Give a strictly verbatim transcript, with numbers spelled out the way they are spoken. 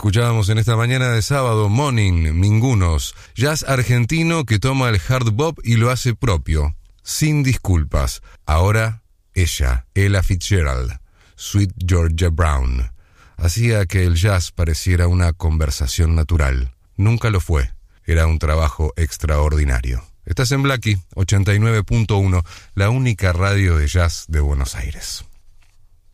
Escuchábamos en esta mañana de sábado Morning, Mingunos, jazz argentino que toma el hard bop y lo hace propio, sin disculpas. Ahora ella, Ella Fitzgerald, Sweet Georgia Brown, hacía que el jazz pareciera una conversación natural. Nunca lo fue, era un trabajo extraordinario. Estás en Blackie, ochenta y nueve punto uno, la única radio de jazz de Buenos Aires.